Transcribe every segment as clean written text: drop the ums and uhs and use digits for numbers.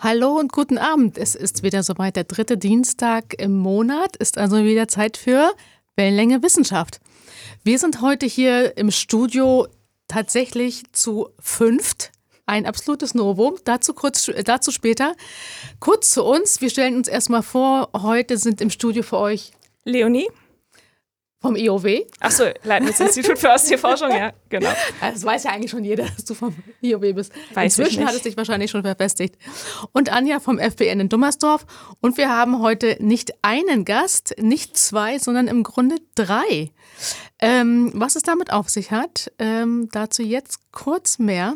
Hallo und guten Abend. Es ist wieder soweit, der 3. Dienstag im Monat, ist also wieder Zeit für Wellenlänge Wissenschaft. Wir sind heute hier im Studio tatsächlich zu 5. Ein absolutes Novum, dazu später. Kurz zu uns, wir stellen uns erstmal vor, heute sind im Studio für euch Leonie. Vom IOW. Achso, Leibniz-Institut für Ostseeforschung, ja, genau. Das weiß ja eigentlich schon jeder, dass du vom IOW bist. Weiß Inzwischen hat es dich wahrscheinlich schon verfestigt. Und Anja vom FBN in Dummersdorf. Und wir haben heute nicht einen Gast, nicht 2, sondern im Grunde 3. Was es damit auf sich hat, dazu jetzt kurz mehr.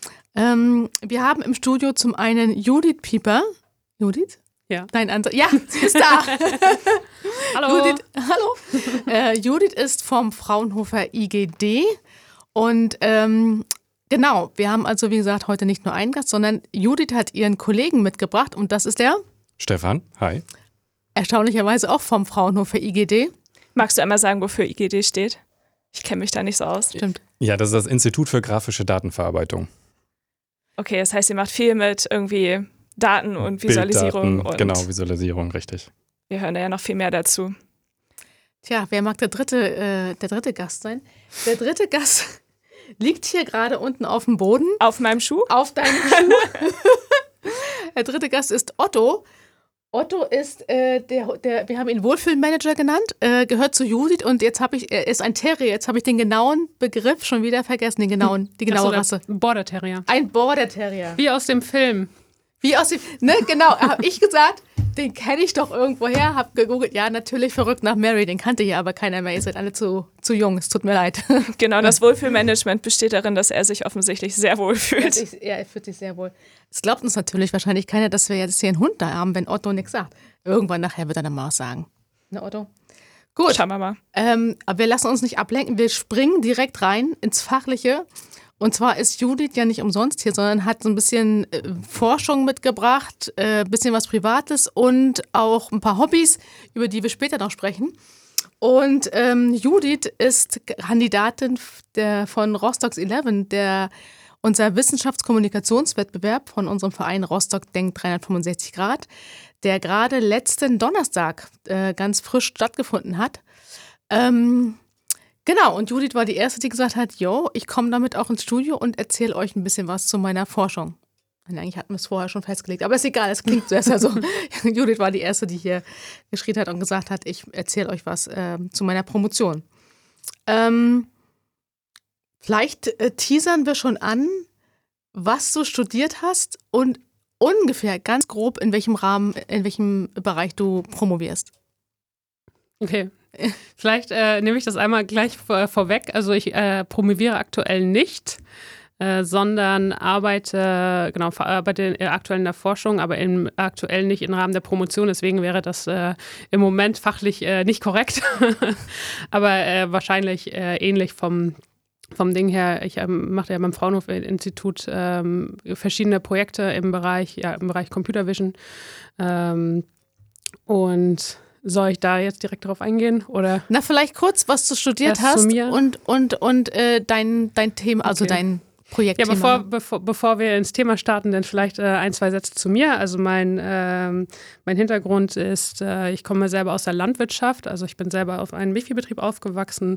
Wir haben im Studio zum einen Judith Pieper. Judith? Ja. Ja, sie ist da. Hallo. Hallo. Judith ist vom Fraunhofer IGD und genau, wir haben also wie gesagt heute nicht nur einen Gast, sondern Judith hat ihren Kollegen mitgebracht und das ist der Stefan, hi. Erstaunlicherweise auch vom Fraunhofer IGD. Magst du einmal sagen, wofür IGD steht? Ich kenne mich da nicht so aus. Stimmt. Ja, das ist das Institut für grafische Datenverarbeitung. Okay, das heißt, ihr macht viel mit irgendwie Daten und Visualisierung. Bilddaten, genau, Visualisierung, richtig. Wir hören da ja noch viel mehr dazu. Tja, wer mag der dritte Gast sein? Der dritte Gast liegt hier gerade unten auf dem Boden. Auf meinem Schuh? Auf deinem Schuh. Der dritte Gast ist Otto. Otto ist wir haben ihn Wohlfühlmanager genannt, gehört zu Judith und er ist ein Terrier. Jetzt habe ich den genauen Begriff schon wieder vergessen, die genaue Rasse. Border Terrier. Ein Border Terrier. Wie aus dem Film. Genau, habe ich gesagt, den kenne ich doch irgendwoher, habe gegoogelt, ja, natürlich verrückt nach Mary, den kannte hier aber keiner mehr, ihr seid alle zu jung, es tut mir leid. Genau, das Wohlfühlmanagement besteht darin, dass er sich offensichtlich sehr wohl fühlt. Er fühlt sich sehr wohl. Es glaubt uns natürlich wahrscheinlich keiner, dass wir jetzt hier einen Hund da haben, wenn Otto nichts sagt. Irgendwann nachher wird er dann mal was sagen. Ne, Otto? Gut. Schauen wir mal. Aber wir lassen uns nicht ablenken, wir springen direkt rein ins Fachliche. Und zwar ist Judith ja nicht umsonst hier, sondern hat so ein bisschen Forschung mitgebracht, ein bisschen was Privates und auch ein paar Hobbys, über die wir später noch sprechen. Und Judith ist Kandidatin von Rostock's 11, unser Wissenschaftskommunikationswettbewerb von unserem Verein Rostock Denkt 365 Grad, der gerade letzten Donnerstag ganz frisch stattgefunden hat. Genau, und Judith war die Erste, die gesagt hat, ich komme damit auch ins Studio und erzähle euch ein bisschen was zu meiner Forschung. Und eigentlich hatten wir es vorher schon festgelegt, aber ist egal, es klingt zuerst so. Judith war die Erste, die hier geschrien hat und gesagt hat, ich erzähle euch was zu meiner Promotion. Vielleicht teasern wir schon an, was du studiert hast und ungefähr ganz grob in welchem Bereich du promovierst. Okay. Vielleicht nehme ich das einmal gleich vorweg. Also ich promoviere aktuell nicht, sondern arbeite aktuell in der Forschung, aber aktuell nicht im Rahmen der Promotion. Deswegen wäre das im Moment fachlich nicht korrekt, aber wahrscheinlich ähnlich vom Ding her. Ich mache ja beim Fraunhofer Institut verschiedene Projekte im Bereich Computer Vision und soll ich da jetzt direkt drauf eingehen? Oder? Na, vielleicht kurz, was du studiert hast und dein Thema, also dein Projektthema. Ja, bevor wir ins Thema starten, dann vielleicht 1, 2 Sätze zu mir. Also mein Hintergrund ist, ich komme selber aus der Landwirtschaft. Also ich bin selber auf einem Milchviehbetrieb aufgewachsen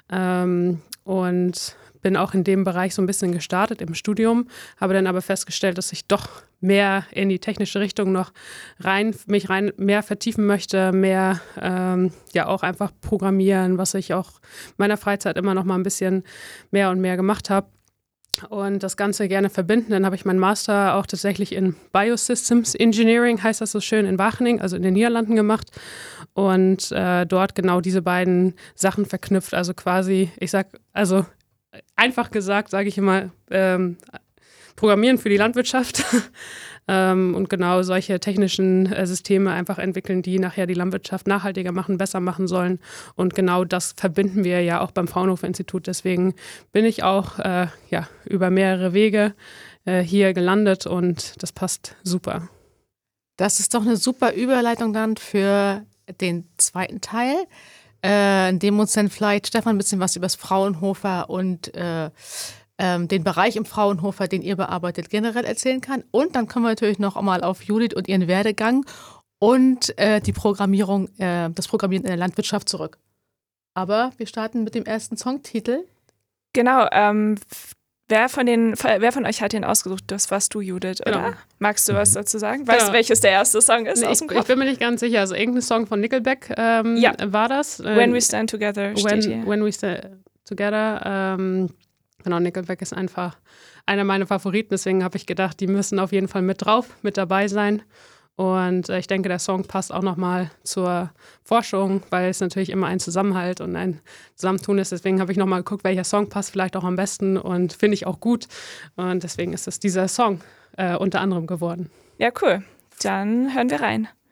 und bin auch in dem Bereich so ein bisschen gestartet im Studium, habe dann aber festgestellt, dass ich doch mehr in die technische Richtung noch mehr vertiefen möchte, mehr auch einfach programmieren, was ich auch in meiner Freizeit immer noch mal ein bisschen mehr und mehr gemacht habe. Und das Ganze gerne verbinden. Dann habe ich meinen Master auch tatsächlich in Biosystems Engineering, heißt das so schön, in Wageningen, also in den Niederlanden gemacht. Und dort genau diese beiden Sachen verknüpft. Also quasi, einfach gesagt, sage ich immer, Programmieren für die Landwirtschaft und genau solche technischen Systeme einfach entwickeln, die nachher die Landwirtschaft nachhaltiger machen, besser machen sollen. Und genau das verbinden wir ja auch beim Fraunhofer Institut. Deswegen bin ich auch über mehrere Wege hier gelandet und das passt super. Das ist doch eine super Überleitung dann für den zweiten Teil, in dem uns dann vielleicht Stefan ein bisschen was über das Fraunhofer und den Bereich im Fraunhofer, den ihr bearbeitet, generell erzählen kann. Und dann kommen wir natürlich noch einmal auf Judith und ihren Werdegang und die Programmierung, das Programmieren in der Landwirtschaft zurück. Aber wir starten mit dem ersten Songtitel. Genau, wer von euch hat den ausgesucht? Das warst du, Judith, oder? Genau. Magst du was dazu sagen? Weißt du, welches der erste Song ist aus dem Ich Kopf? bin mir nicht ganz sicher. Also irgendein Song von Nickelback war das. When We Stand Together steht hier. When We Stand Together. Genau, Nickelback ist einfach einer meiner Favoriten. Deswegen habe ich gedacht, die müssen auf jeden Fall mit dabei sein. Und ich denke, der Song passt auch nochmal zur Forschung, weil es natürlich immer ein Zusammenhalt und ein Zusammentun ist. Deswegen habe ich nochmal geguckt, welcher Song passt vielleicht auch am besten und finde ich auch gut. Und deswegen ist es dieser Song unter anderem geworden. Ja, cool. Dann hören wir rein.